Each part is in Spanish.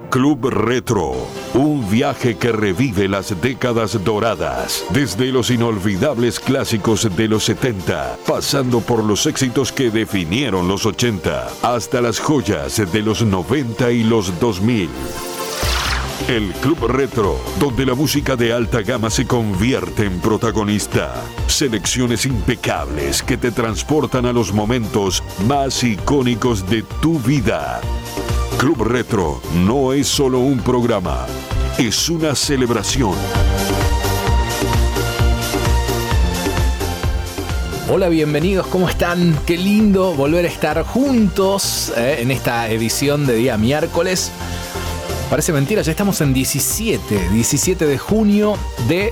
Club Retro, un viaje que revive las décadas doradas, desde los inolvidables clásicos de los 70, pasando por los éxitos que definieron los 80, hasta las joyas de los 90 y los 2000. El Club Retro, donde la música de alta gama se convierte en protagonista. Selecciones impecables que te transportan a los momentos más icónicos de tu vida. Club Retro no es solo un programa, es una celebración. Hola, bienvenidos, ¿cómo están? Qué lindo volver a estar juntos en esta edición de día miércoles. Parece mentira, ya estamos en 17 de junio de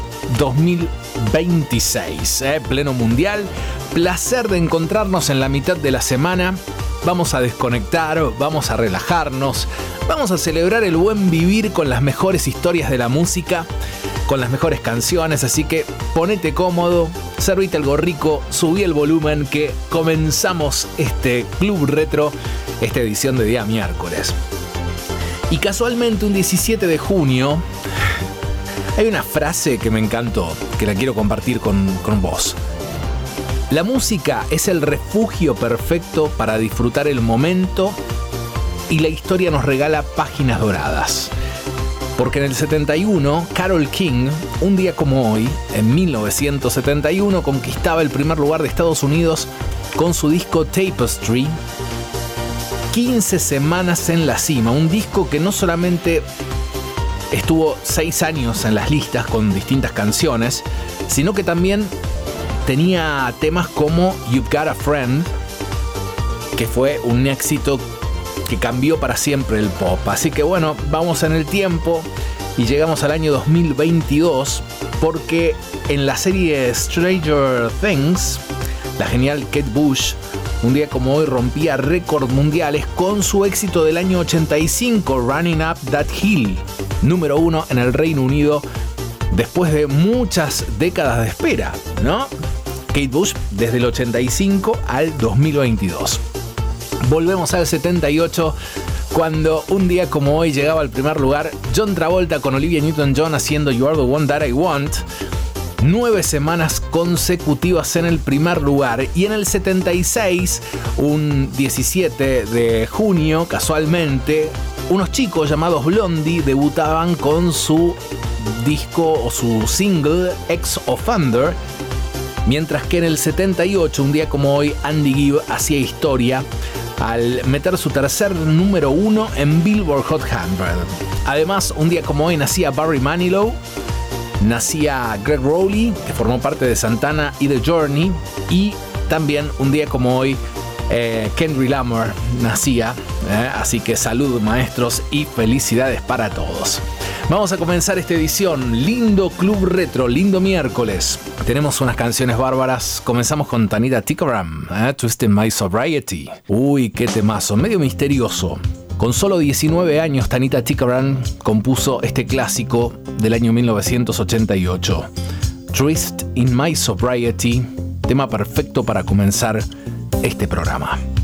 2026, pleno mundial. Placer de encontrarnos en la mitad de la semana. Vamos a desconectar, vamos a relajarnos, vamos a celebrar el buen vivir con las mejores historias de la música, con las mejores canciones, así que ponete cómodo, servite algo rico, subí el volumen que comenzamos este Club Retro, esta edición de día miércoles. Y casualmente un 17 de junio hay una frase que me encantó, que la quiero compartir con vos. La música es el refugio perfecto para disfrutar el momento y la historia nos regala páginas doradas. Porque en el 71, Carole King, un día como hoy, en 1971, conquistaba el primer lugar de Estados Unidos con su disco Tapestry. 15 semanas en la cima, un disco que no solamente estuvo 6 años en las listas con distintas canciones, sino que también tenía temas como You've Got a Friend, que fue un éxito que cambió para siempre el pop. Así que bueno, vamos en el tiempo y llegamos al año 2022, porque en la serie Stranger Things, la genial Kate Bush, un día como hoy rompía récords mundiales con su éxito del año 85, Running Up That Hill, número 1 en el Reino Unido, después de muchas décadas de espera, ¿no? Kate Bush desde el 85 al 2022. Volvemos al 78, cuando un día como hoy llegaba al primer lugar John Travolta con Olivia Newton-John haciendo You Are the One That I Want. 9 semanas consecutivas en el primer lugar. Y en el 76, un 17 de junio, casualmente, unos chicos llamados Blondie debutaban con su disco o su single Ex Offender. Mientras que en el 78, un día como hoy, Andy Gibb hacía historia al meter su tercer número 1 en Billboard Hot 100. Además, un día como hoy nacía Barry Manilow, nacía Gregg Rolie, que formó parte de Santana y The Journey, y también un día como hoy Kendrick Lamar nacía, así que salud maestros y felicidades para todos. Vamos a comenzar esta edición, lindo Club Retro, lindo miércoles. Tenemos unas canciones bárbaras. Comenzamos con Tanita Tikaram, Twisting My Sobriety. Uy, qué temazo, medio misterioso. Con solo 19 años, Tanita Tikaram compuso este clásico del año 1988. Twist in My Sobriety, tema perfecto para comenzar este programa.